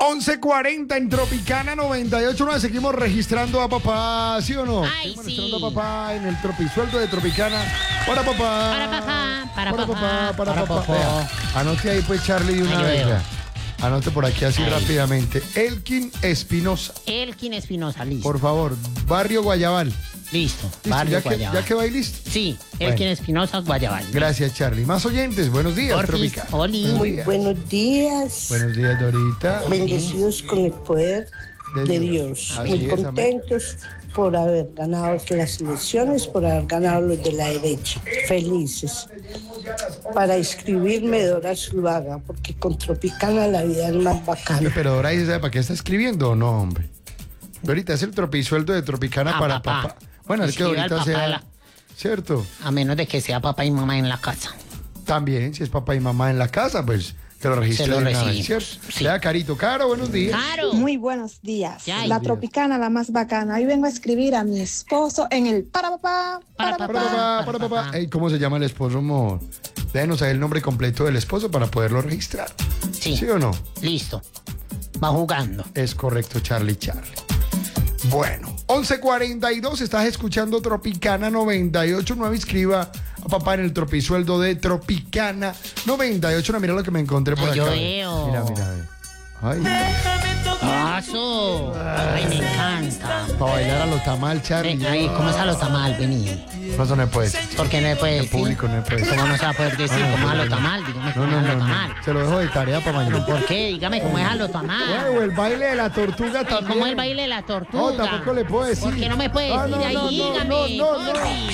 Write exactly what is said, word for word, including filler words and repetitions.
once cuarenta en Tropicana noventa y ocho punto nueve. Seguimos registrando a papá, ¿sí o no? Ay, Seguimos sí. registrando a papá en el tropisueldo de Tropicana. Para papá. Para papá, para para papá, papá, para para papá. papá. Vea, anote ahí pues, Charlie, de una Ahí vez. veo. vea. Anote por aquí así Ahí. rápidamente. Elkin Espinosa. Elkin Espinosa, listo. Por favor, Barrio Guayabal. Listo, Listo, Barrio ya, que, Guayabal. ya que va ahí listo. Sí, Bueno. Elkin Espinosa, Guayabal. Gracias, Charlie. Más oyentes. Buenos días, Porfis, Tropicana. Oli. Buenos Muy días. buenos días. Buenos días, Dorita. Bendecidos con el poder De de Dios. Dios. Así Muy es, amén. contentos por haber ganado las elecciones, por haber ganado los de la derecha. Felices. Para inscribirme, Dora Zuluaga, porque con Tropicana la vida es más bacana. Pero Dora dice, ¿sabe para qué está escribiendo o no, hombre? Dorita, es el tropisueldo de Tropicana Ah, para papá. papá. Bueno, es que Escriba al Dorita papá sea... de la- ¿Cierto? A menos de que sea papá y mamá en la casa. También, si es papá y mamá en la casa, pues que lo registre Se lo de una vez, recibimos, ¿cierto? sí. Lea, Carito. Caro, buenos días. ¡Claro! Muy buenos días. Ya, La ya. Tropicana, la más bacana. Hoy vengo a escribir a mi esposo en el para papá, para Para Para papá. papá, para papá. papá. Ey, ¿cómo se llama el esposo, amor? Déjenos ahí el nombre completo del esposo para poderlo registrar. Sí, ¿Sí o no? listo. Va jugando. Es correcto, Charlie, Charlie. Bueno, once cuarenta y dos, estás escuchando Tropicana noventa y ocho punto nueve. Inscriba a papá en el tropisueldo de Tropicana noventa y ocho. No, mira lo que me encontré por Ay, acá. yo ve. veo. Mira, mira, ve. Ay, ¡Paso! Ay, me encanta. para bailar a lo tamal, Charlie. Ven, ahí, ¿cómo es a lo tamal? Vení. No, eso no se puede. ¿Por qué no se puede En decir? público no se puede. ¿Cómo no se va a poder decir? No, no, ¿Cómo es a no, lo no. tamal? Dígame No, cómo no, es a no, lo no. tamal. Se lo dejo de tarea para mañana. ¿Por qué? Dígame cómo es a lo tamal. O el baile de la tortuga Ay, también. ¿cómo es el baile de la tortuga? No, tampoco le puedo decir. ¿Por qué no me puede No, decir no, ahí? no, no, Dígame, no, no, no. porfis.